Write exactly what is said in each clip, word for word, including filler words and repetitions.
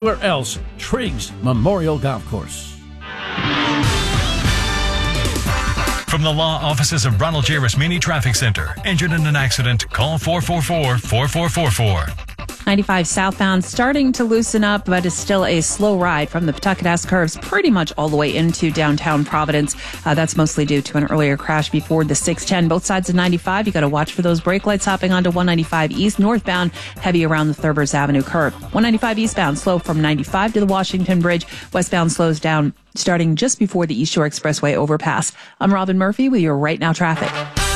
Where else? Triggs Memorial Golf Course. From the law offices of Ronald J. Rasmini Traffic Center. Injured in an accident? Call four four four, four four four four. ninety-five southbound starting to loosen up, but is still a slow ride from the Pawtucket curves pretty much all the way into downtown Providence. Uh, that's mostly due to an earlier crash before the six ten. Both sides of ninety-five, you got to watch for those brake lights hopping onto one ninety-five east northbound, heavy around the Thurbers Avenue curve. one ninety-five eastbound slow from ninety-five to the Washington Bridge. Westbound slows down starting just before the East Shore Expressway overpass. I'm Robin Murphy with your Right Now traffic.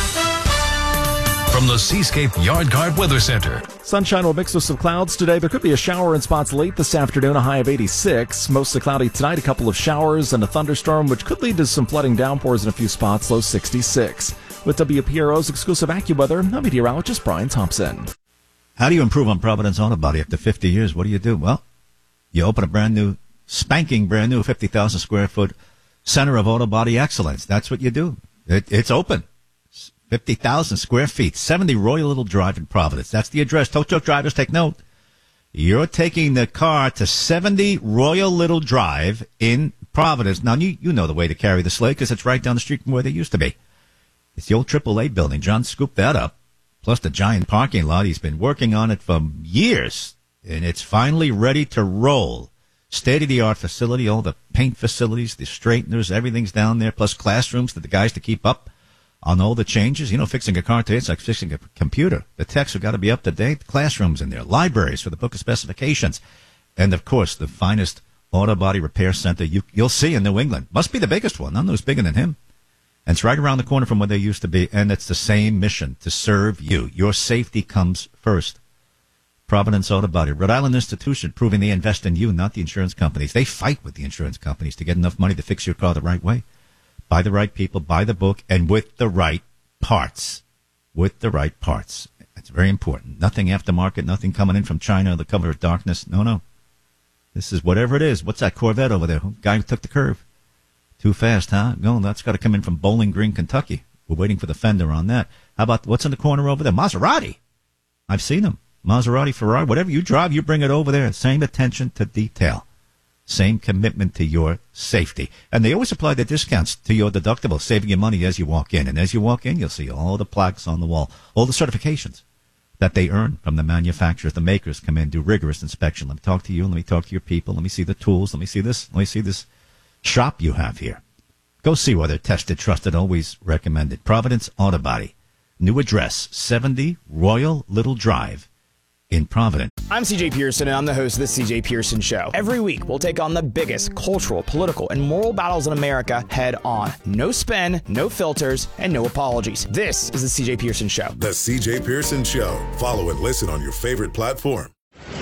From the Seascape Yard Guard Weather Center. Sunshine will mix with some clouds today. There could be a shower in spots late this afternoon, a high of eighty-six. Mostly cloudy tonight, a couple of showers and a thunderstorm, which could lead to some flooding downpours in a few spots, low sixty-six. With W P R O's exclusive AccuWeather, I'm meteorologist Brian Thompson. How do you improve on Providence Auto Body after fifty years? What do you do? Well, you open a brand new, spanking brand new fifty thousand square foot center of auto body excellence. That's what you do. It, it's open. fifty thousand square feet, seventy Royal Little Drive in Providence. That's the address. Tow truck drivers, take note. You're taking the car to seventy Royal Little Drive in Providence. Now, you, you know the way to carry the sleigh because it's right down the street from where they used to be. It's the old triple A building. John scooped that up, plus the giant parking lot. He's been working on it for years, and it's finally ready to roll. State-of-the-art facility, all the paint facilities, the straighteners, everything's down there, plus classrooms for the guys to keep up on all the changes. You know, fixing a car today, it's like fixing a computer. The techs have got to be up to date. Classrooms in there, libraries for the book of specifications. And, of course, the finest auto body repair center you, you'll see in New England. Must be the biggest one. None knows bigger than him. And it's right around the corner from where they used to be. And it's the same mission, to serve you. Your safety comes first. Providence Auto Body, Rhode Island institution, proving they invest in you, not the insurance companies. They fight with the insurance companies to get enough money to fix your car the right way. Buy the right people, buy the book, and with the right parts. With the right parts. That's very important. Nothing aftermarket, nothing coming in from China or the cover of darkness. No, no. This is whatever it is. What's that Corvette over there? Guy who took the curve. Too fast, huh? No, that's got to come in from Bowling Green, Kentucky. We're waiting for the fender on that. How about what's in the corner over there? Maserati. I've seen them. Maserati, Ferrari, whatever you drive, you bring it over there. Same attention to detail. Same commitment to your safety. And they always apply the discounts to your deductible, saving you money as you walk in. And as you walk in, you'll see all the plaques on the wall, all the certifications that they earn from the manufacturers. The makers come in, do rigorous inspection. Let me talk to you. Let me talk to your people. Let me see the tools. Let me see this. Let me see this shop you have here. Go see whether tested, trusted, always recommended. Providence Auto Body. New address, seventy Royal Little Drive in Providence. I'm C J Pearson, and I'm the host of the C J Pearson Show. Every week, we'll take on the biggest cultural, political, and moral battles in America head on. No spin, no filters, and no apologies. This is the C J Pearson Show. The C J Pearson Show. Follow and listen on your favorite platform.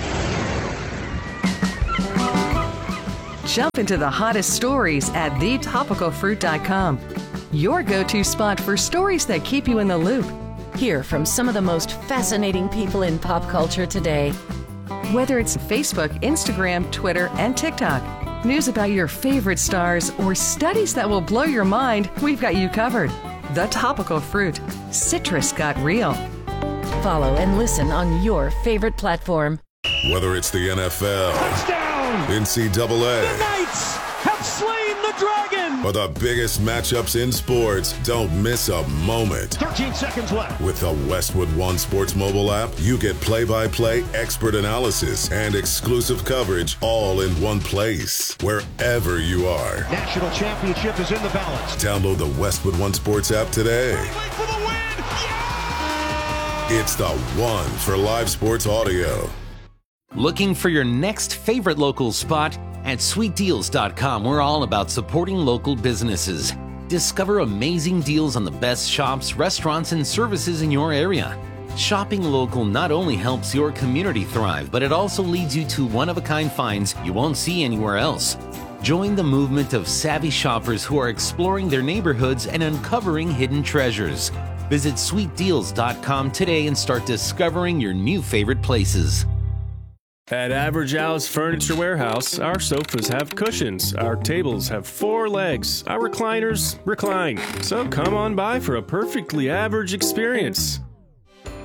Jump into the hottest stories at the topical fruit dot com. Your go-to spot for stories that keep you in the loop. Hear from some of the most fascinating people in pop culture today. Whether it's Facebook, Instagram, Twitter, and TikTok, news about your favorite stars, or studies that will blow your mind, we've got you covered. The Topical Fruit. Citrus got real. Follow and listen on your favorite platform. Whether it's the N F L, touchdown, N C double A, the Knights have slain the dragon, or the biggest matchups in sports, don't miss a moment. thirteen seconds left. With the Westwood One Sports mobile app, you get play-by-play, expert analysis, and exclusive coverage all in one place, wherever you are. National championship is in the balance. Download the Westwood One Sports app today. For the win. Yeah! It's the one for live sports audio. Looking for your next favorite local spot? At sweet deals dot com, we're all about supporting local businesses. Discover amazing deals on the best shops, restaurants, and services in your area. Shopping local not only helps your community thrive, but it also leads you to one-of-a-kind finds you won't see anywhere else. Join the movement of savvy shoppers who are exploring their neighborhoods and uncovering hidden treasures. Visit sweet deals dot com today and start discovering your new favorite places. At Average Al's Furniture Warehouse, our sofas have cushions, our tables have four legs, our recliners recline. So come on by for a perfectly average experience.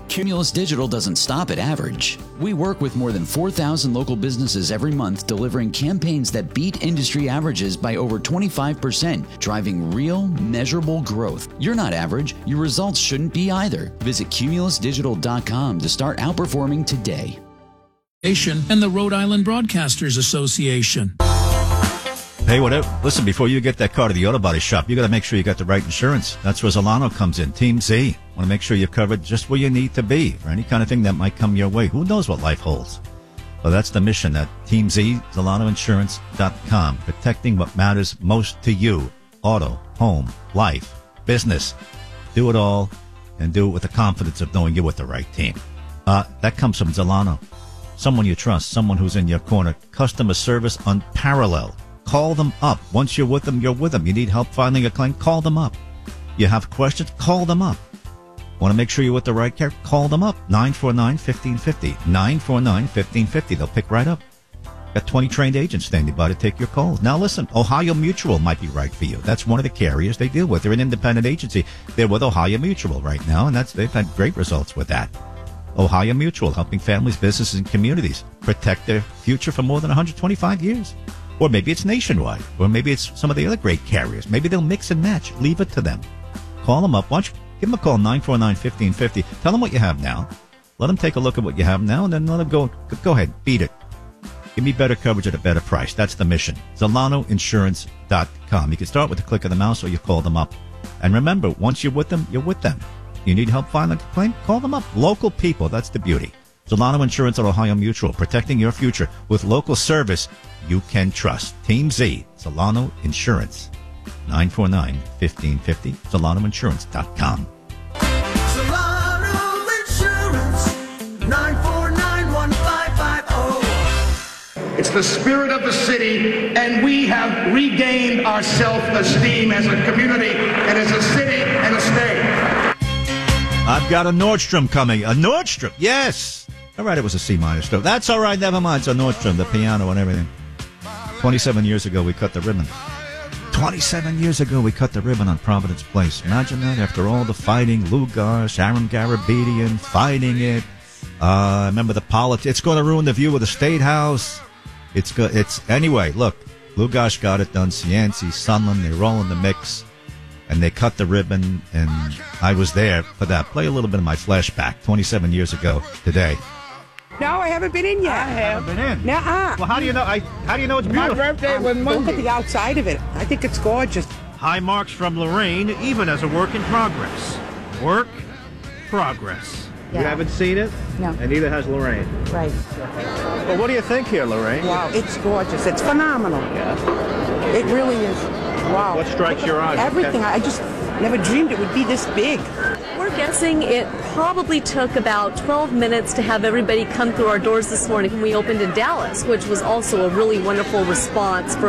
Cumulus Digital doesn't stop at average. We work with more than four thousand local businesses every month, delivering campaigns that beat industry averages by over twenty-five percent, driving real, measurable growth. You're not average. Your results shouldn't be either. Visit cumulus digital dot com to start outperforming today. And the Rhode Island Broadcasters Association. Hey, whatever. Listen, before you get that car to the auto body shop, you got to make sure you got the right insurance. That's where Zolano comes in. Team Z. Want to make sure you're covered just where you need to be for any kind of thing that might come your way. Who knows what life holds? Well, that's the mission at Team Z, Zolano Insurance dot com. Protecting what matters most to you. Auto, home, life, business. Do it all and do it with the confidence of knowing you're with the right team. Uh, that comes from Zolano. Someone you trust, someone who's in your corner. Customer service unparalleled. Call them up. Once you're with them, you're with them. You need help filing a claim, call them up. You have questions, call them up. Want to make sure you're with the right care? Call them up. nine four nine, one five five zero. nine four nine, one five five zero. They'll pick right up. Got twenty trained agents standing by to take your calls. Now listen, Ohio Mutual might be right for you. That's one of the carriers they deal with. They're an independent agency. They're with Ohio Mutual right now, and that's they've had great results with that. Ohio Mutual, helping families, businesses, and communities protect their future for more than one hundred twenty-five years. Or maybe it's Nationwide. Or maybe it's some of the other great carriers. Maybe they'll mix and match. Leave it to them. Call them up. Why don't you give them a call, nine four nine, one five five zero. Tell them what you have now. Let them take a look at what you have now, and then let them go, go ahead, beat it. Give me better coverage at a better price. That's the mission. Zolano Insurance dot com. You can start with a click of the mouse, or you call them up. And remember, once you're with them, you're with them. You need help filing a claim? Call them up. Local people. That's the beauty. Zolano Insurance at Ohio Mutual, protecting your future with local service you can trust. Team Z, Zolano Insurance, nine four nine, one five five zero, Zolano Insurance dot com. Zolano Insurance, nine four nine, one five five zero. It's the spirit of the city, and we have regained our self-esteem as a community and as a city and a state. I've got a Nordstrom coming. A Nordstrom, yes. All right, it was a C minus. That's all right. Never mind. It's a Nordstrom, the piano and everything. Twenty-seven years ago, we cut the ribbon. Twenty-seven years ago, we cut the ribbon on Providence Place. Imagine that. After all the fighting, Lou Gosh, Aram Garabedian fighting it. Uh, remember the politics. It's going to ruin the view of the State House. It's go- It's anyway. Look, Lou Gosh got it done. Cianci, Sunland, they're all in the mix. And they cut the ribbon, and I was there for that. Play a little bit of my flashback, twenty-seven years ago today. No, I haven't been in yet. I have been in. Nuh-uh. Well, how do you know? I how do you know it's beautiful? My birthday was Monday. Look at the outside of it. I think it's gorgeous. High marks from Lorraine, even as a work in progress. Work, progress. Yeah. You haven't seen it? No. And neither has Lorraine. Right. Well, what do you think here, Lorraine? Wow, it's gorgeous. It's phenomenal. Yeah. It really is. Wow. What strikes your eye? Everything. I just never dreamed it would be this big. We're guessing it probably took about twelve minutes to have everybody come through our doors this morning when we opened in Dallas, which was also a really wonderful response for